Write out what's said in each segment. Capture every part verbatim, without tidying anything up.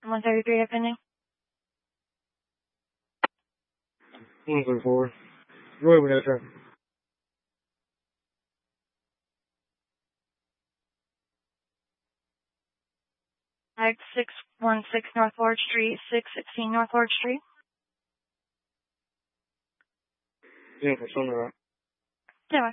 one thirty-three Avenue. one thirty-four. Roy, we got traffic. X six one six North Lord Street, six sixteen North Lord Street. Yeah, for some of that. Yeah.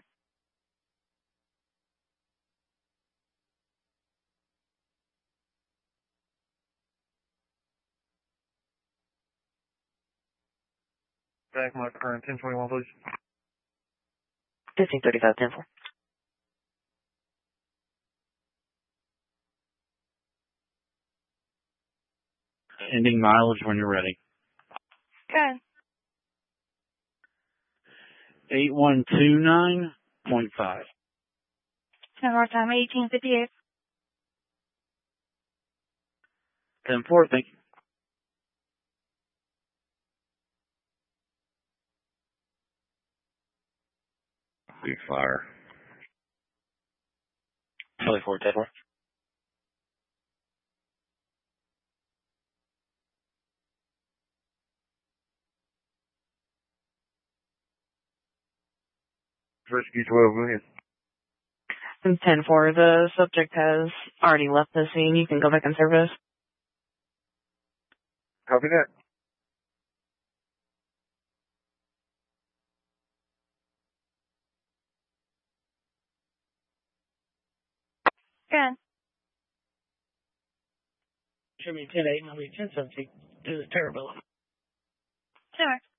Back my current ten twenty-one, please. fifteen thirty-five, ten four. Ending mileage when you're ready. Good. eight one two nine point five. One more time, eighteen fifty-eight. ten four, thank you. Big fire. Charlie four, ten four. Rescue twelve, go ahead. ten four, the subject has already left the scene. You can go back and service. Copy that. Good. Show me ten eight and I'll be ten seventeen to the Terrabellum. Sure.